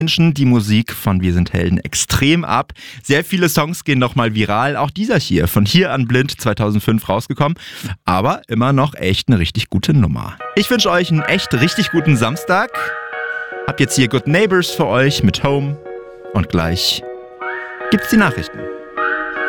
Menschen die Musik von Wir sind Helden extrem ab. Sehr viele Songs gehen nochmal viral. Auch dieser hier, von Hier an Blind 2005 rausgekommen. Aber immer noch echt eine richtig gute Nummer. Ich wünsche euch einen echt richtig guten Samstag. Hab jetzt hier Good Neighbors für euch mit Home. Und gleich gibt's die Nachrichten.